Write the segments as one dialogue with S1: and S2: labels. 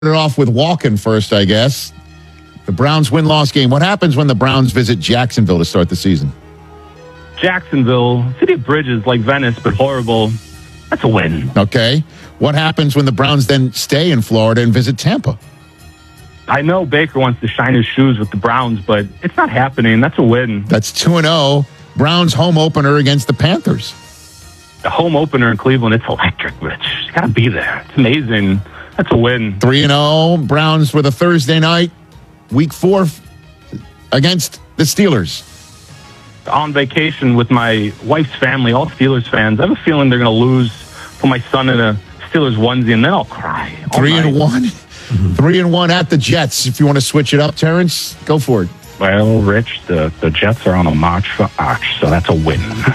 S1: it off with walking first, I guess. The Browns win-loss game. What happens when the Browns visit Jacksonville to start the season?
S2: Jacksonville, city of bridges, like Venice, but horrible. That's a win.
S1: Okay. What happens when the Browns then stay in Florida and visit Tampa?
S2: I know Baker wants to shine his shoes with the Browns, but it's not happening. That's a win.
S1: That's 2-0. Browns home opener against the Panthers.
S2: The home opener in Cleveland, it's electric, Rich. You got to be there. It's amazing. That's a win.
S1: 3-0. Browns with a Thursday night, week 4 against the Steelers.
S2: On vacation with my wife's family, all Steelers fans. I have a feeling they're going to lose. Put my son in a Steelers onesie, and then I'll cry.
S1: 3-1. 3-1 at the Jets. If you want to switch it up, Terrence, go for it.
S2: Well, Rich, the Jets are on a march for Arch, so that's a win.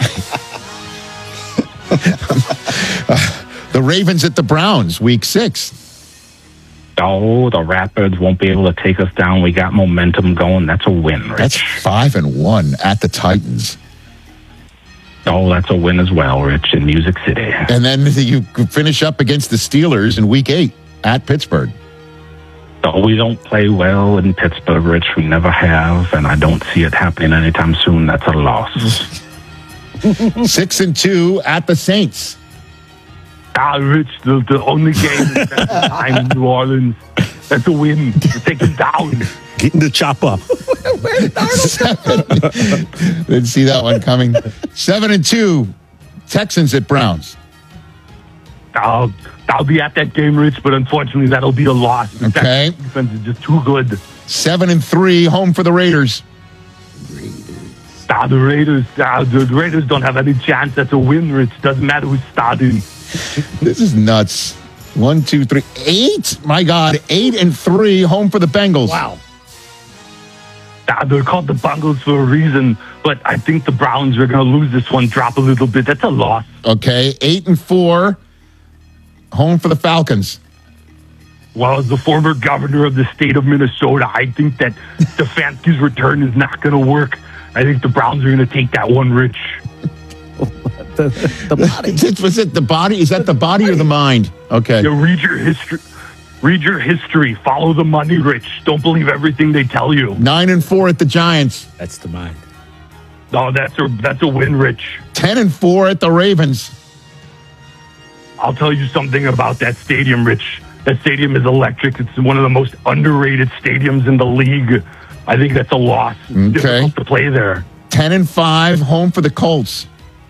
S1: The Ravens at the Browns, week 6.
S2: Oh, the Rapids won't be able to take us down. We got momentum going. That's a win, Rich.
S1: That's 5-1 at the Titans.
S2: Oh, that's a win as well, Rich, in Music City.
S1: And then you finish up against the Steelers in week 8 at Pittsburgh.
S2: Oh, we don't play well in Pittsburgh, Rich. We never have, and I don't see it happening anytime soon. That's a loss.
S1: 6-2 at the Saints.
S2: Rich, the only game in time in New Orleans. That's a win. We're taking down.
S3: Getting the chop up.
S1: Didn't see that one coming. 7-2. Texans at Browns.
S2: I'll be at that game, Rich, but unfortunately that'll be a loss.
S1: Okay.
S2: That defense is just too good.
S1: 7-3. Home for the Raiders.
S2: The Raiders don't have any chance. That's a win, Rich. Doesn't matter who's starting.
S1: This is nuts. 1, 2, 3, 8. My God, 8-3. Home for the Bengals.
S3: Wow.
S2: They're called the Bengals for a reason, but I think the Browns are going to lose this one, drop a little bit. That's a loss.
S1: Okay, 8-4. Home for the Falcons.
S2: Well, as the former governor of the state of Minnesota, I think that Stefanski's return is not going to work. I think the Browns are going to take that one, Rich.
S3: The body.
S1: Was it the body? Is that the body or the mind? Okay.
S2: You read your history. Read your history. Follow the money, Rich. Don't believe everything they tell you.
S1: 9-4 at the Giants.
S3: That's the mind.
S2: No, that's a win, Rich.
S1: 10-4 at the Ravens.
S2: I'll tell you something about that stadium, Rich. That stadium is electric. It's one of the most underrated stadiums in the league. I think that's a loss. It's difficult to play there.
S1: 10-5. Home for the Colts.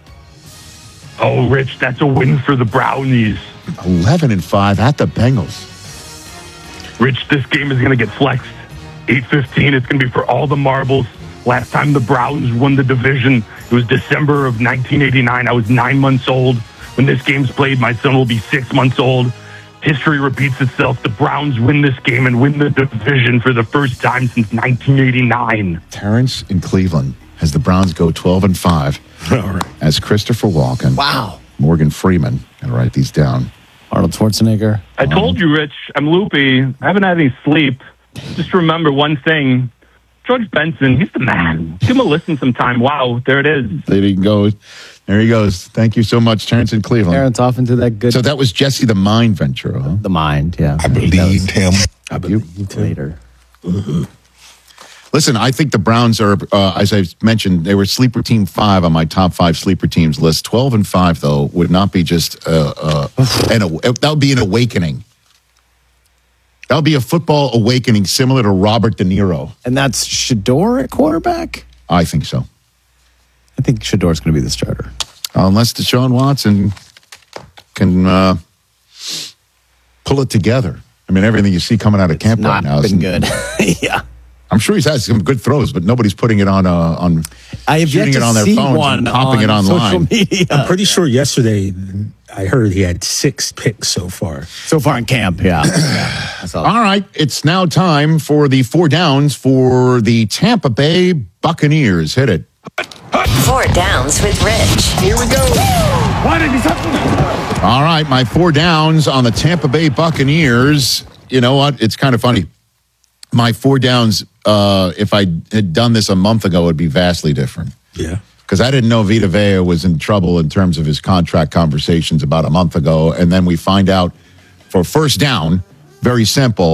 S2: Oh, Rich, that's a win for the Brownies.
S1: 11-5 at the Bengals.
S2: Rich, this game is going to get flexed. 8-15. It's going to be for all the marbles. Last time the Browns won the division, it was December of 1989. I was 9 months old. When this game's played, my son will be 6 months old. History repeats itself. The Browns win this game and win the division for the first time since 1989.
S1: Terrence in Cleveland has the Browns go 12-5.
S3: All right.
S1: As Christopher Walken.
S4: Wow.
S1: Morgan Freeman. Gotta write these down.
S4: Arnold Schwarzenegger.
S2: I told you, Rich, I'm loopy. I haven't had any sleep. Just remember one thing. George Benson, he's the man. Give him a listen sometime. Wow, there it is.
S1: There he goes. There he goes. Thank you so much, Terrence in Cleveland.
S4: Terrence off into that good.
S1: So that was Jesse the Mind Ventura, huh?
S4: The mind, yeah.
S5: I believed him.
S3: I believe you
S4: Later.
S1: Listen, I think the Browns are, as I mentioned, they were sleeper team 5 on my top 5 sleeper teams list. 12-5, though, would not be just that would be an awakening. That would be a football awakening similar to Robert De Niro.
S4: And that's Shador at quarterback?
S1: I think so.
S4: I think Shador's going to be the starter.
S1: Unless Deshaun Watson can pull it together. I mean, everything you see coming out of camp right now
S4: has been good. Yeah.
S1: I'm sure he's had some good throws, but nobody's putting it on
S4: I have
S1: shooting
S4: yet to
S1: it on their
S4: see
S1: phones
S4: one
S1: and popping it
S4: on
S1: online.
S4: social media.
S3: I'm pretty sure yesterday I heard he had 6 picks so far.
S4: So far in camp, yeah. I saw that.
S1: All right, it's now time for the 4 downs for the Tampa Bay Buccaneers. Hit it.
S6: 4 downs with Rich.
S1: Here we go. All right, my 4 downs on the Tampa Bay Buccaneers. You know what? It's kind of funny. My 4 downs, if I had done this a month ago, would be vastly different.
S3: Yeah.
S1: Because I didn't know Vita Vea was in trouble in terms of his contract conversations about a month ago. And then we find out for first down, Very simple.